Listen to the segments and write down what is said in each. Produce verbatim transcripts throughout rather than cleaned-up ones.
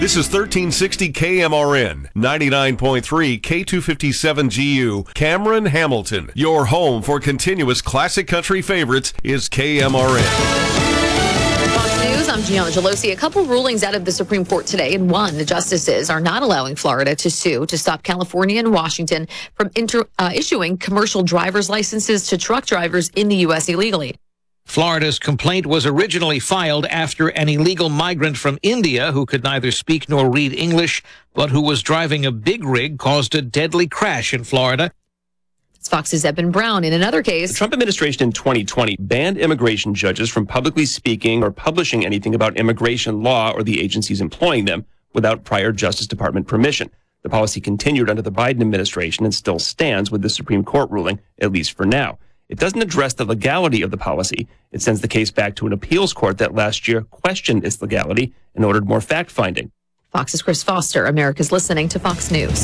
This is thirteen sixty K M R N, ninety-nine point three K two fifty-seven G U, Cameron, Hamilton. Your home for continuous classic country favorites is K M R N. Fox News, I'm Gianna Gelosi. A couple rulings out of the Supreme Court today. And one, the justices are not allowing Florida to sue to stop California and Washington from inter, uh, issuing commercial driver's licenses to truck drivers in the U S illegally. Florida's complaint was originally filed after an illegal migrant from India who could neither speak nor read English, but who was driving a big rig caused a deadly crash in Florida. It's Fox's Eben Brown. In another case, the Trump administration in twenty twenty banned immigration judges from publicly speaking or publishing anything about immigration law or the agencies employing them without prior Justice Department permission. The policy continued under the Biden administration and still stands with the Supreme Court ruling, at least for now. It doesn't address the legality of the policy. It sends the case back to an appeals court that last year questioned its legality and ordered more fact-finding. Fox's Chris Foster. America's listening to Fox News.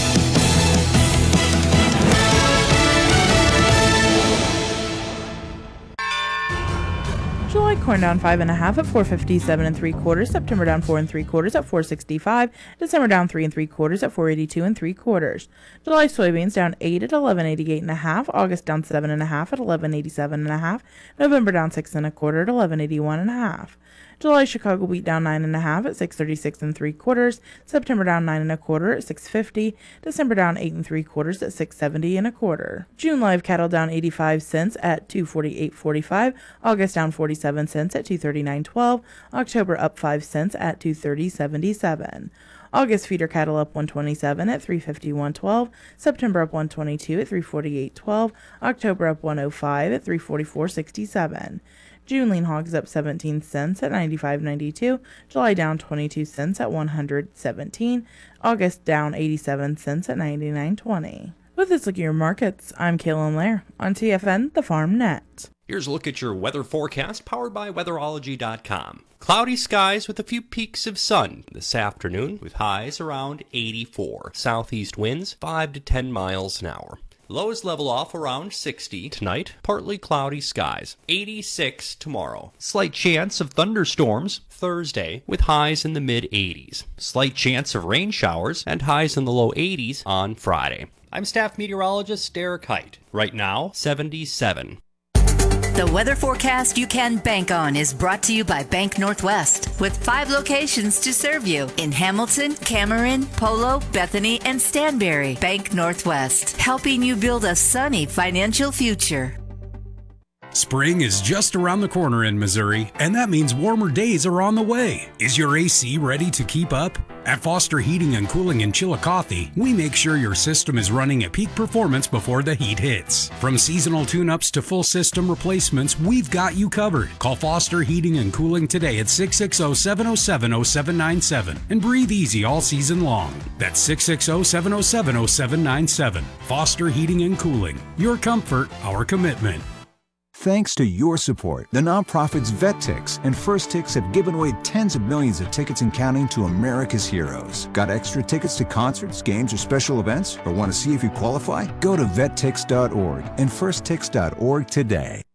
July corn down five and a half at four fifty-seven and three quarters. September down four and three quarters at four sixty-five. December down three and three quarters at four eighty-two and three quarters. July soybeans down eight at eleven eighty-eight and a half. August down seven and a half at eleven eighty-seven and a half. November down six and a quarter at eleven eighty-one and a half. July Chicago wheat down nine and a half at six thirty-six and three quarters. September down nine and a quarter at six fifty. December down eight and three quarters at six seventy and a quarter. June live cattle down eighty-five cents at two forty-eight forty-five. August down forty-seven cents at two thirty-nine twelve. October up five cents at two thirty seventy-seven. August feeder cattle up one twenty-seven at three fifty-one twelve. September up one twenty-two at three forty-eight twelve. October up one oh five at three forty-four sixty-seven. June lean hogs up seventeen cents at ninety-five ninety-two. July down twenty-two cents at one hundred seventeen. August down eighty-seven cents at ninety-nine twenty. With this look at your markets, I'm Kaylin Lair on T F N, the Farm Net. Here's a look at your weather forecast powered by weatherology dot com. Cloudy skies with a few peaks of sun this afternoon with highs around eighty-four. Southeast winds five to ten miles an hour. Lows level off around sixty tonight. Partly cloudy skies. eighty-six tomorrow. Slight chance of thunderstorms Thursday with highs in the mid eighties. Slight chance of rain showers and highs in the low eighties on Friday. I'm staff meteorologist Derek Height. Right now, seventy-seven. The weather forecast you can bank on is brought to you by Bank Northwest, with five locations to serve you in Hamilton, Cameron, Polo, Bethany, and Stanberry. Bank Northwest, helping you build a sunny financial future. Spring is just around the corner in Missouri, and that means warmer days are on the way. Is your A C ready to keep up? At Foster Heating and Cooling in Chillicothe, we make sure your system is running at peak performance before the heat hits. From seasonal tune-ups to full system replacements, we've got you covered. Call Foster Heating and Cooling today at six six zero, seven zero seven, zero seven nine seven and breathe easy all season long. That's six six zero, seven zero seven, zero seven nine seven. Foster Heating and Cooling. Your comfort, our commitment. Thanks to your support, the nonprofits VetTix and First Tix have given away tens of millions of tickets and counting to America's heroes. Got extra tickets to concerts, games, or special events? Or want to see if you qualify? Go to vet tix dot org and first tix dot org today.